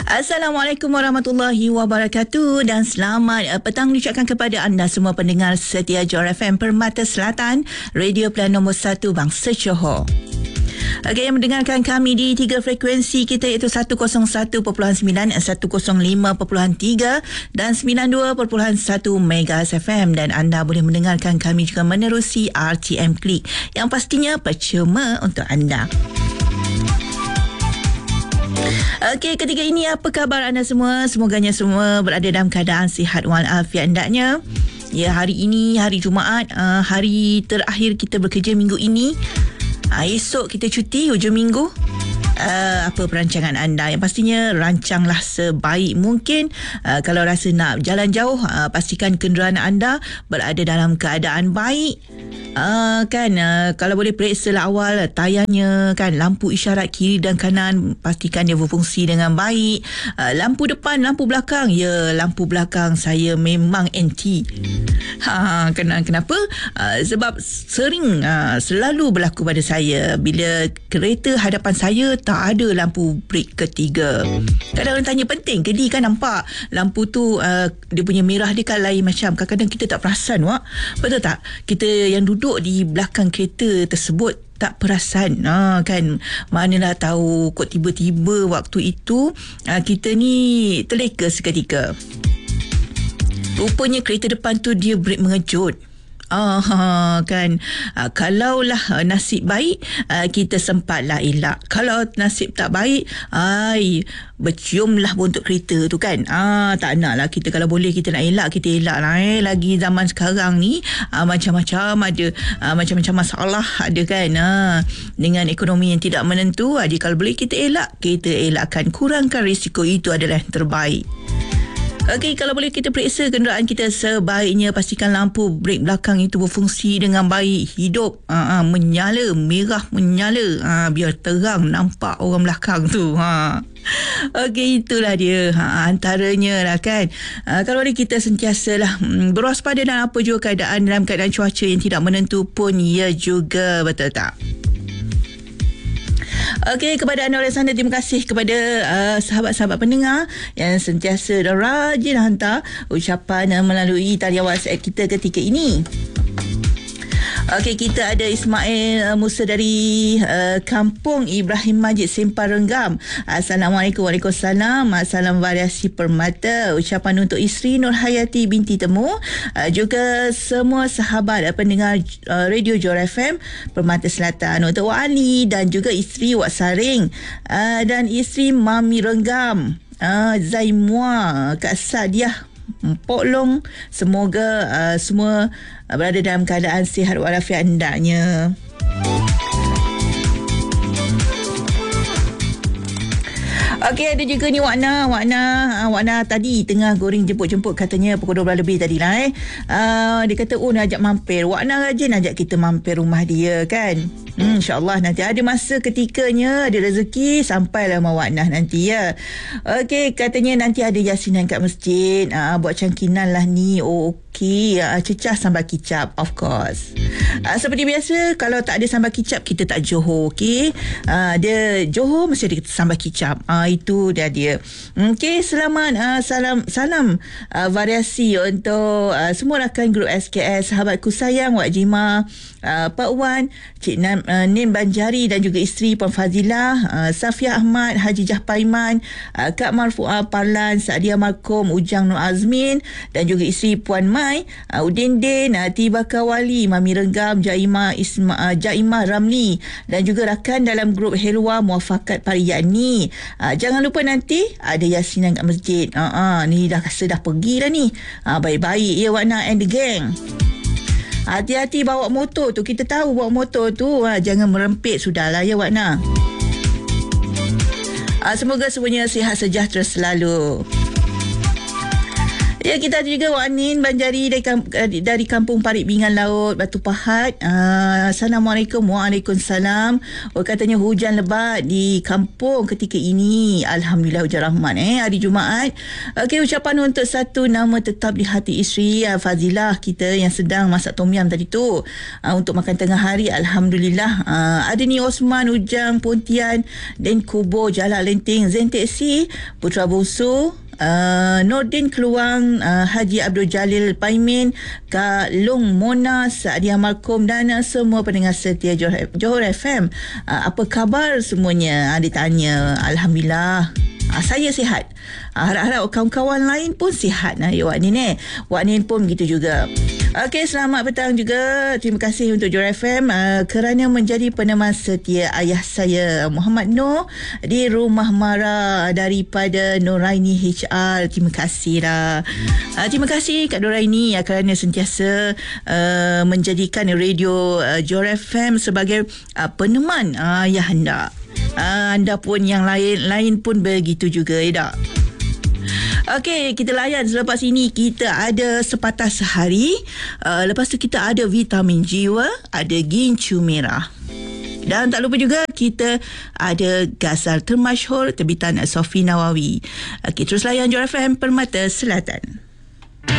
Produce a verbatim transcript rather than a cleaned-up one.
Assalamualaikum warahmatullahi wabarakatuh dan selamat uh, petang diucapkan kepada anda semua pendengar setia Johor F M Permata Selatan, radio pilihan nombor satu bangsa Johor. Okey, yang mendengarkan kami di tiga frekuensi kita iaitu seratus satu perpuluhan sembilan, seratus lima perpuluhan tiga dan sembilan puluh dua perpuluhan satu Megahertz F M, dan anda boleh mendengarkan kami juga menerusi R T M Klik yang pastinya percuma untuk anda. Okey, ketika ini apa khabar anda semua? Semoganya semua berada dalam keadaan sihat walafiat hendaknya. Ya, hari ini hari Jumaat, uh, hari terakhir kita bekerja minggu ini. Uh, esok kita cuti hujung minggu. Uh, apa perancangan anda? Yang pastinya rancanglah sebaik mungkin. Uh, kalau rasa nak jalan jauh, uh, pastikan kenderaan anda berada dalam keadaan baik. Uh, kan uh, kalau boleh periksalah awal tayarnya, kan, lampu isyarat kiri dan kanan pastikan dia berfungsi dengan baik. Uh, lampu depan, lampu belakang, ya, lampu belakang saya memang anti. Ha, kenapa? Uh, sebab sering uh, selalu berlaku pada saya bila kereta hadapan saya tak ada lampu brek ketiga. Kadang orang tanya penting ke, di kan nampak lampu tu uh, dia punya merah dia kan lain macam. Kadang-kadang kita tak perasan, wak. Betul tak? Kita yang duduk di belakang kereta tersebut tak perasan, ha, kan, manalah tahu kok tiba-tiba waktu itu ha, kita ni terleka seketika. Rupanya kereta depan tu dia brek mengejut. Ah, kan, ah, kalaulah uh, nasib baik, uh, kita sempatlah elak. Kalau nasib tak baik, ai berciumlah buntut kereta tu, kan. Ah, tak naklah kita, kalau boleh kita nak elak, kita elak lah, eh. Lagi zaman sekarang ni ah, macam-macam ada, ah, macam-macam masalah ada, kan. Ah, dengan ekonomi yang tidak menentu, jadi kalau boleh kita elak, kita elakkan, kurangkan risiko, itu adalah yang terbaik. Okey, kalau boleh kita periksa kenderaan kita sebaiknya, pastikan lampu brek belakang itu berfungsi dengan baik, hidup, aa, menyala, merah menyala, aa, biar terang nampak orang belakang tu. Ha. Okey, itulah dia, ha, antaranya lah, kan. Ha, kalau boleh kita sentiasalah hmm, berwaspada dalam apa juga keadaan, dalam keadaan cuaca yang tidak menentu pun, ya juga, betul tak? Okey, kepada anda oleh sana, terima kasih kepada uh, sahabat-sahabat pendengar yang sentiasa dan rajin hantar ucapan uh, melalui talian WhatsApp kita ketika ini. Okey, kita ada Ismail uh, Musa dari uh, Kampung Ibrahim Majid, Sempang Renggam. Assalamualaikum. Waalaikumsalam. Salam variasi permata. Ucapan untuk isteri Nur Hayati binti Temu, uh, juga semua sahabat uh, pendengar uh, Radio Johor F M Permata Selatan, untuk Wak Ali dan juga isteri Wak Saring, uh, dan isteri Mami Renggam, uh, Zaimua, Kak Sadiah Pok Long. Semoga uh, semua uh, berada dalam keadaan sihat walafiat hendaknya. Okey, ada juga ni Wakna. Wakna, uh, Wakna tadi tengah goreng jemput-jemput, katanya pukul dua belas lebih tadi lah, eh. Uh, dia kata, oh, nak ajak mampir. Wakna rajin ajak kita mampir rumah dia, kan. Hmm, InsyaAllah nanti ada masa ketikanya, ada rezeki, sampailah rumah Wakna nanti, ya. Okey, katanya nanti ada yasinan kat masjid. Uh, buat cangkinan lah ni. Oh, okey. Uh, cecah sambal kicap, of course. Uh, seperti biasa, kalau tak ada sambal kicap, kita tak Johor, okey. Uh, dia Johor mesti ada sambal kicap. Uh, itu dia dia. Okey, selamat uh, salam salam uh, variasi untuk uh, semua rakan grup S K S, sahabatku sayang Wak Jima, uh, Pak Wan, Cik Nam, uh, Nin Banjari dan juga isteri Puan Fazilah, uh, Safia Ahmad, Haji Jahpaiman, uh, Kak Marfuah Parlan, Saadia Markom, Ujang Nur Azmin dan juga isteri Puan Mai, uh, Udin Din, uh, Tiba Kawali, Mami Renggam, Jaimah Isma, uh, Jaimah Ramli dan juga rakan dalam grup Helwa Muafakat Pariyani. Uh, jangan lupa nanti ada yasinan kat masjid. Uh, uh, ni dah rasa dah pergi dah ni. Uh, baik-baik ya Wakna and the gang. Hati-hati bawa motor tu. Kita tahu bawa motor tu, uh, jangan merempit sudahlah ya Wakna. Uh, semoga semuanya sihat sejahtera selalu. Ya, kita ada juga Wak Nin Banjari dari, dari Kampung Parit Bingan Laut, Batu Pahat. Uh, Assalamualaikum. Waalaikumsalam. Oh, katanya hujan lebat di kampung ketika ini. Alhamdulillah hujan rahmat eh hari Jumaat. Okey, ucapan untuk satu nama tetap di hati isteri uh, Fazilah kita yang sedang masak tom yam tadi tu. Uh, untuk makan tengah hari. Alhamdulillah. Uh, ada ni Osman Ujang Pontian dan Kubo Jalak Lenting Zen Teksi Putra Bungsu. Uh, Nordin Keluang, uh, Haji Abdul Jalil Paimin, Kak Long Mona, Saadia Malcolm dan uh, semua pendengar setia Johor, Johor F M. Uh, apa khabar semuanya? Uh, ditanya. Alhamdulillah. Uh, saya sihat. Uh, harap-harap kawan-kawan lain pun sihat. Nah, ya, Wak Nin eh. Wak Nin pun begitu juga. Okey, selamat petang juga. Terima kasih untuk Johor F M uh, kerana menjadi peneman setia ayah saya Muhammad Noor di Rumah Mara daripada Noraini H R. Terima kasih lah. Uh, terima kasih Kak Noraini uh, kerana sentiasa uh, menjadikan radio uh, Johor F M sebagai uh, peneman uh, ayah anda. Uh, anda pun yang lain-lain pun begitu juga, ya tak? Okey, kita layan selepas ini kita ada sepatah sehari. Uh, lepas tu kita ada vitamin jiwa, ada gincu merah. Dan tak lupa juga kita ada Ghazal termasyhur terbitan Sofi Nawawi. Okey, terus layan Johor F M Permata Selatan.